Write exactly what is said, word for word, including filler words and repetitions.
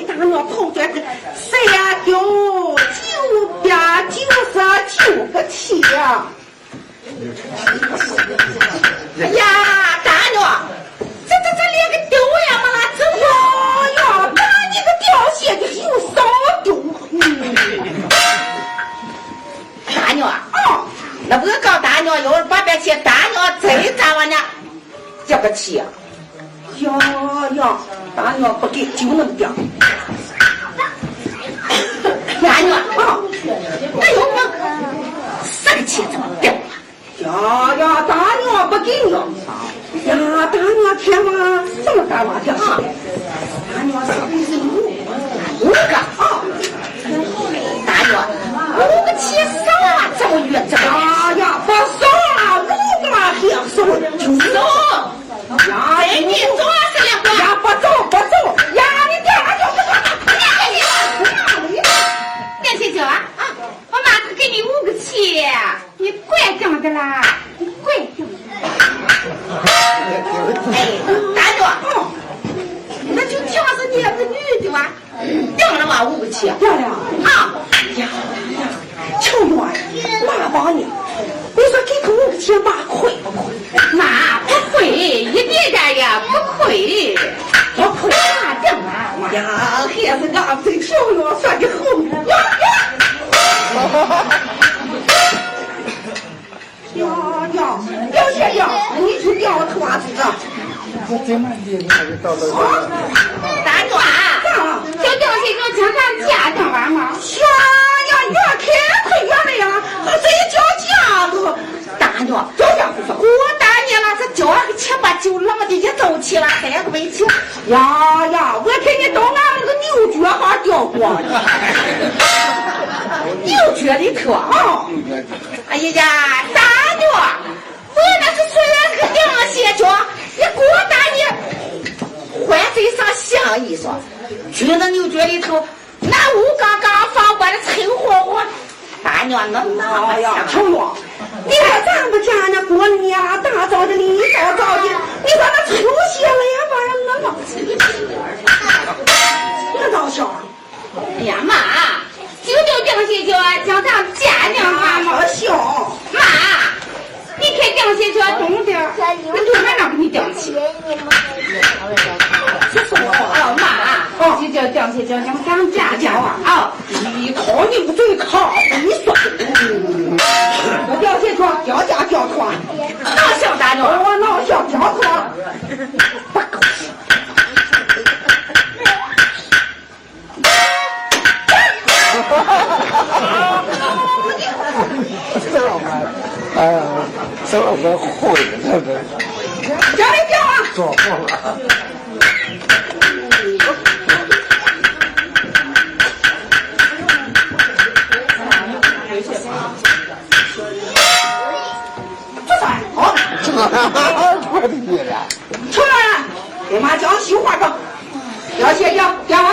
给大鸟跑出来，谁呀？就九边九十九个七呀！哎呀，大鸟，这这这连个丢呀嘛啦，这呀呀，把你个掉鞋的有少丢？嗯，大鸟啊，哦，那不是告大鸟，要是把别去大鸟真咋完呢？这个气呀！呀呀，大鸟不给就能掉。大鸟啊，那有个三个钱怎么掉啊？呀呀，大鸟不给你。呀，大鸟天嘛，什么大娃掉啊？大鸟是不是五五个啊？大鸟五个钱少啊，这么远这么呀呀，不少啊，五个还少就少。呀，给你多少两个？呀，不走不走，呀，你干啥就不走？ 年轻姐啊啊！我妈只给你五个钱，你怪讲的啦，你怪讲的。 哎，大哥，嗯，那就挑是你个女的哇，定了哇五个钱，定了啊！呀呀，瞧我妈帮你，你说给他五个钱妈亏不亏？ 妈不亏，一点点也不亏， 不亏啊！定了呀，孩子啊，这条路算的好呀呀！呀呀，表姐呀，你去掉了拖子啊！ 我怎么的？你还是到了。 大哥啊，就掉这个江上家长玩嘛。 呀呀，越开可远了呀！谁叫家了？大娘，叫家不说。 我大年了，这叫个七八九浪的一走起了，还个没起。 呀呀，我看你到俺那个牛角还掉过呢。牛角里头啊！ 哎呀，大娘，我那是虽然是个两鞋脚，你给我大你换嘴上想一说，去那牛角里头，那屋刚刚放过的臭火火，大娘能哪呀？臭哟！你说咱们家那过年啊，大早的里早早的，你说那臭鞋了呀，玩意那么，那倒笑。 哎呀妈，就就这些脚叫咱家娘妈妈笑。 妈，你看这些脚懂点，那就还能给你掉起。 这什么话？ 哦妈，就叫掉些脚叫咱家娘啊。哦， 你靠你不准靠，你说。我掉鞋床，掉家掉床， 闹笑大娘， 我闹笑掉床，不够。 这老板，哎呀，这老板会这个， 掉没掉啊？ 做好了。快点了！ 出来，给妈讲喜话吧。掉鞋掉掉完